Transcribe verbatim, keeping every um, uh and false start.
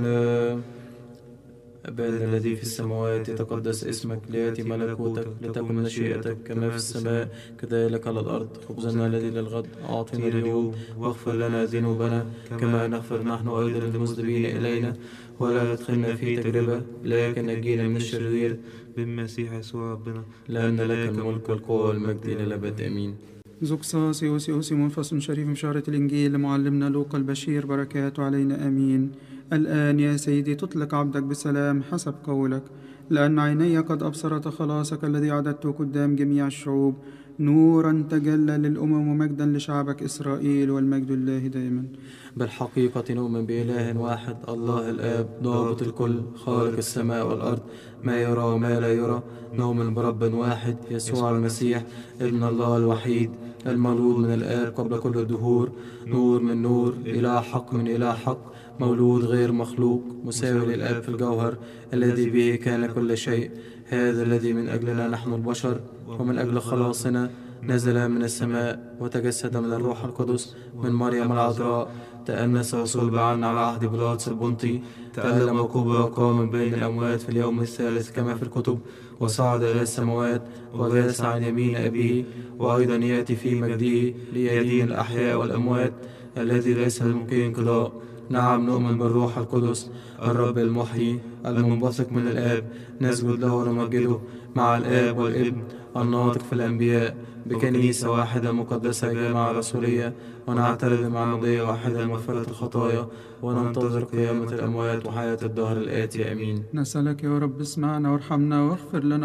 أبانا الذي في السماوات يتقدس اسمك، ليأتي ملكوتك، لتكن مشيئتك كما في السماء كذلك على الأرض. خبزنا الذي للغد أعطنا اليوم، واغفر لنا ذنوبنا كما نغفر نحن أيضا للمذنبين إلينا، ولا تدخلنا في تجربة لكن نجينا من الشرير، بالمسيح يسوع ربنا، لأن لك الملك والقوة والمجد إلى الأبد آمين. زوكساس يوسي أوسي منفصل شريف بشارة الإنجيل لمعلمنا لوقا البشير، بركاته علينا آمين. الآن يا سيدي تطلق عبدك بسلام حسب قولك، لأن عيني قد أبصرت خلاصك الذي أعددته قدام جميع الشعوب، نورا تجلى للأمم ومجدا لشعبك إسرائيل، والمجد لله دائما. بالحقيقة نؤمن بإله واحد الله الآب ضابط الكل خالق السماء والأرض، ما يرى وما لا يرى. نؤمن برب واحد يسوع المسيح ابن الله الوحيد المولود من الآب قبل كل الدهور، نور من نور، إله حق من إله حق، مولود غير مخلوق، مساوي للآب في الجوهر، الذي به كان كل شيء. هذا الذي من أجلنا نحن البشر ومن أجل خلاصنا نزل من السماء وتجسد من الروح القدس من مريم العذراء، تأنس وصلب عنا على عهد بيلاطس البنطي، تألم وكبر وقام من بين الأموات في اليوم الثالث كما في الكتب، وصعد إلى السماوات وجلس عن يمين أبيه، وأيضا يأتي في مجده ليدين الأحياء والأموات، الذي ليس للممكن انقضاء. نعم نؤمن بالروح القدس الرب المحيي المنبثق من الآب، نسجد له ونمجده مع الآب والابن الناطق في الأنبياء، بكنيسة واحدة مقدسة جامعة رسولية، ونعترف بمعمودية واحدة لمغفرة الخطايا، وننتظر قيامة الأموات وحياة الدهر الآتي آمين. نسألك يا رب اسمعنا وارحمنا واغفر لنا